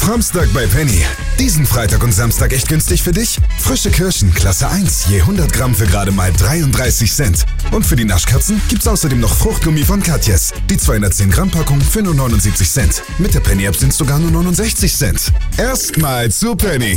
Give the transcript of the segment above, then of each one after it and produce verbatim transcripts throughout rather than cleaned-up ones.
Framstag bei Penny. Diesen Freitag und Samstag echt günstig für dich? Frische Kirschen, Klasse eins, je hundert Gramm für gerade mal dreiunddreißig Cent. Und für die Naschkatzen gibt's außerdem noch Fruchtgummi von Katjes. Die zweihundertzehn Gramm Packung für nur neunundsiebzig Cent. Mit der Penny-App sind sogar nur neunundsechzig Cent. Erstmal zu Penny.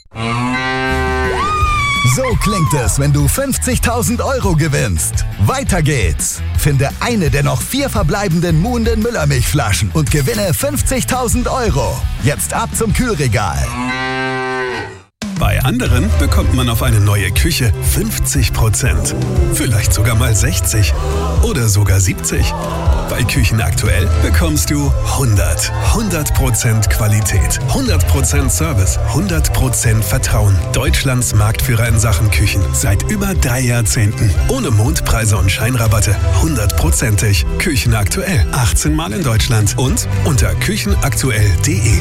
So klingt es, wenn du fünfzigtausend Euro gewinnst. Weiter geht's. Finde eine der noch vier verbleibenden Muhnden Müllermilchflaschen und gewinne fünfzigtausend Euro. Jetzt ab zum Kühlregal. Bei anderen bekommt man auf eine neue Küche fünfzig Prozent. Vielleicht sogar mal sechzig oder sogar siebzig. Bei Küchen aktuell bekommst du hundert. hundert Prozent Qualität, hundert Prozent Service, hundert Prozent Vertrauen. Deutschlands Marktführer in Sachen Küchen. Seit über drei Jahrzehnten. Ohne Mondpreise und Scheinrabatte. hundertprozentig. Küchen aktuell. achtzehn Mal in Deutschland. Und unter küchenaktuell punkt de.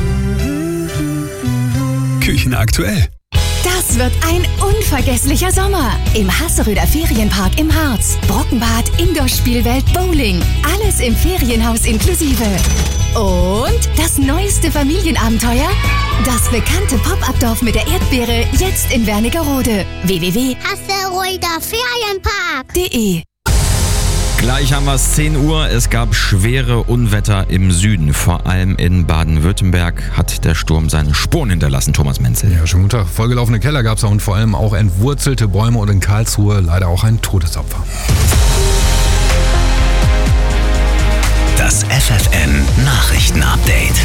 Küchen aktuell. Das wird ein unvergesslicher Sommer. Im Hasseröder Ferienpark im Harz. Brockenbad, Indoor-Spielwelt, Bowling. Alles im Ferienhaus inklusive. Und das neueste Familienabenteuer? Das bekannte Pop-Up-Dorf mit der Erdbeere, jetzt in Wernigerode. w w w punkt hasseröder ferienpark punkt de. Gleich haben wir es zehn Uhr. Es gab schwere Unwetter im Süden. Vor allem in Baden-Württemberg hat der Sturm seine Spuren hinterlassen. Thomas Menzel. Ja, schönen guten Tag. Vollgelaufene Keller gab es und vor allem auch entwurzelte Bäume und in Karlsruhe leider auch ein Todesopfer. Das F F N-Nachrichten-Update.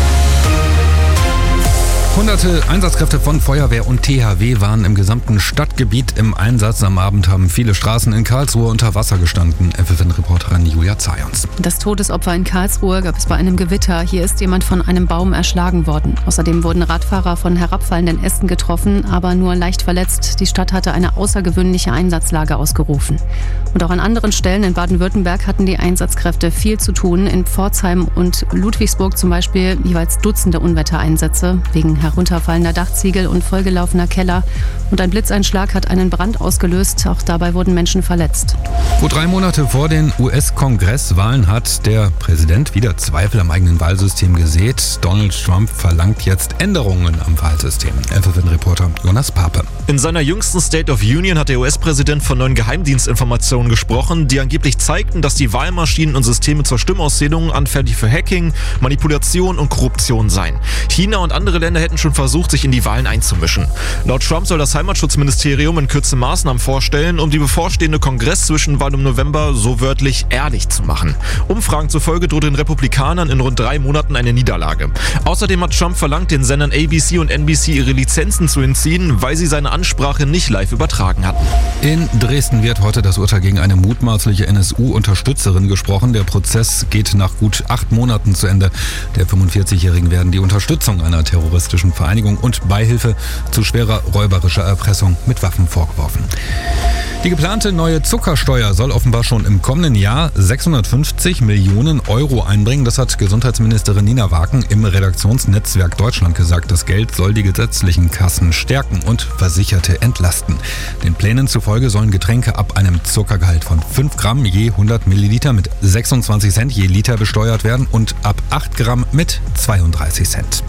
Hunderte Einsatzkräfte von Feuerwehr und T H W waren im gesamten Stadtgebiet im Einsatz. Am Abend haben viele Straßen in Karlsruhe unter Wasser gestanden. F F N-Reporterin Julia Zajons. Das Todesopfer in Karlsruhe gab es bei einem Gewitter. Hier ist jemand von einem Baum erschlagen worden. Außerdem wurden Radfahrer von herabfallenden Ästen getroffen, aber nur leicht verletzt. Die Stadt hatte eine außergewöhnliche Einsatzlage ausgerufen. Und auch an anderen Stellen in Baden-Württemberg hatten die Einsatzkräfte viel zu tun. In Pforzheim und Ludwigsburg zum Beispiel jeweils Dutzende Unwettereinsätze wegen herunterfallender Dachziegel und vollgelaufener Keller. Und ein Blitzeinschlag hat einen Brand ausgelöst. Auch dabei wurden Menschen verletzt. Gut drei Monate vor den U S-Kongresswahlen hat der Präsident wieder Zweifel am eigenen Wahlsystem gesät. Donald Trump verlangt jetzt Änderungen am Wahlsystem. F F N-Reporter Jonas Pape. In seiner jüngsten State of Union hat der U S-Präsident von neuen Geheimdienstinformationen gesprochen, die angeblich zeigten, dass die Wahlmaschinen und Systeme zur Stimmauszählung anfällig für Hacking, Manipulation und Korruption seien. China und andere Länder hätten schon versucht, sich in die Wahlen einzumischen. Laut Trump soll das Heimatschutzministerium in Kürze Maßnahmen vorstellen, um die bevorstehende Kongress-Zwischenwahl im November so wörtlich ehrlich zu machen. Umfragen zufolge droht den Republikanern in rund drei Monaten eine Niederlage. Außerdem hat Trump verlangt, den Sendern A B C und N B C ihre Lizenzen zu entziehen, weil sie seine Ansprache nicht live übertragen hatten. In Dresden wird heute das Urteil gegen eine mutmaßliche N S U-Unterstützerin gesprochen. Der Prozess geht nach gut acht Monaten zu Ende. Der fünfundvierzigjährigen werden die Unterstützung einer terroristischen Vereinigung und Beihilfe zu schwerer räuberischer Erpressung mit Waffen vorgeworfen. Die geplante neue Zuckersteuer soll offenbar schon im kommenden Jahr sechshundertfünfzig Millionen Euro einbringen. Das hat Gesundheitsministerin Nina Waken im Redaktionsnetzwerk Deutschland gesagt. Das Geld soll die gesetzlichen Kassen stärken und Versicherte entlasten. Den Plänen zufolge sollen Getränke ab einem Zuckergehalt von fünf Gramm je hundert Milliliter mit sechsundzwanzig Cent je Liter besteuert werden und ab acht Gramm mit zweiunddreißig Cent.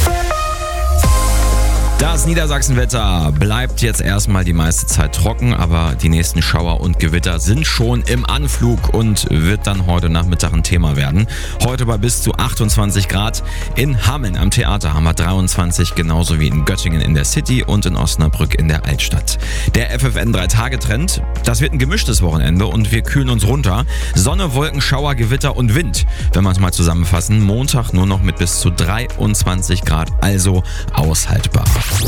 Das Niedersachsenwetter bleibt jetzt erstmal die meiste Zeit trocken, aber die nächsten Schauer und Gewitter sind schon im Anflug und wird dann heute Nachmittag ein Thema werden. Heute bei bis zu achtundzwanzig Grad. In Hameln am Theater haben wir dreiundzwanzig, genauso wie in Göttingen in der City und in Osnabrück in der Altstadt. Der F F N drei Tage Trend, das wird ein gemischtes Wochenende und wir kühlen uns runter. Sonne, Wolken, Schauer, Gewitter und Wind. Wenn wir es mal zusammenfassen, Montag nur noch mit bis zu dreiundzwanzig Grad, also aushaltbar.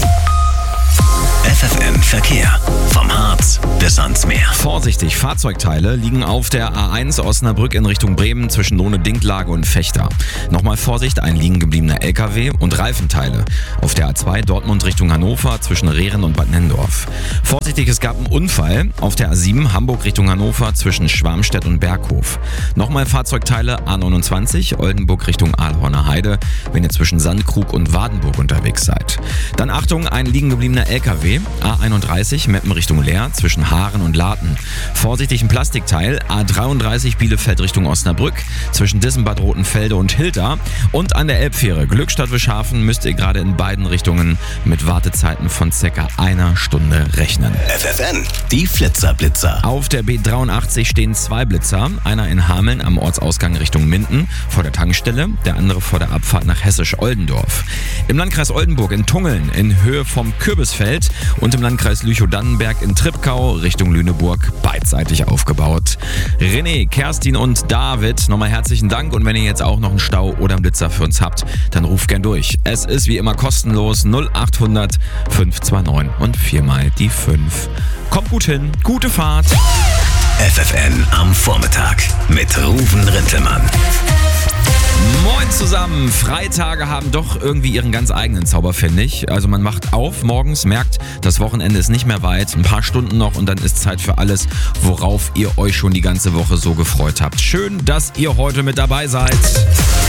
F F N Verkehr. Vom Harz bis ans Meer. Vorsichtig, Fahrzeugteile liegen auf der A eins Osnabrück in Richtung Bremen zwischen Lohne-Dinklage und Fechter. Nochmal Vorsicht, ein liegen gebliebener L K W und Reifenteile. Auf der A zwei Dortmund Richtung Hannover zwischen Rehren und Bad Nennendorf. Vorsichtig, es gab einen Unfall auf der A sieben Hamburg Richtung Hannover zwischen Schwarmstedt und Berghof. Nochmal Fahrzeugteile A neunundzwanzig Oldenburg Richtung Aalhorner Heide, wenn ihr zwischen Sandkrug und Wadenburg unterwegs seid. Dann Achtung, ein liegen gebliebener L K W, A einunddreißig, Meppen Richtung Leer, zwischen Haaren und Laten. Vorsichtig ein Plastikteil, A dreiunddreißig, Bielefeld Richtung Osnabrück, zwischen Dissenbad Rotenfelde und Hilda. Und an der Elbfähre Glückstadt-Wischhafen müsst ihr gerade in beiden Richtungen mit Wartezeiten von circa einer Stunde rechnen. F F N, die Flitzer-Blitzer. Auf der B dreiundachtzig stehen zwei Blitzer, einer in Hameln am Ortsausgang Richtung Minden vor der Tankstelle, der andere vor der Abfahrt nach Hessisch-Oldendorf. Im Landkreis Oldenburg in Tungeln in Höhe vom Kürbisfeld und im Landkreis Lüchow-Dannenberg in Tripkau Richtung Lüneburg beidseitig aufgebaut. René, Kerstin und David, nochmal herzlichen Dank, und wenn ihr jetzt auch noch einen Stau oder einen Blitzer für uns habt, dann ruft gern durch. Es ist wie immer kostenlos null achthundert fünf zwei neun und viermal die fünf. Kommt gut hin, gute Fahrt. F F N am Vormittag mit Ruven Rintelmann. Moin zusammen. Freitage haben doch irgendwie ihren ganz eigenen Zauber, finde ich. Also man wacht auf morgens, merkt, das Wochenende ist nicht mehr weit, ein paar Stunden noch und dann ist Zeit für alles, worauf ihr euch schon die ganze Woche so gefreut habt. Schön, dass ihr heute mit dabei seid.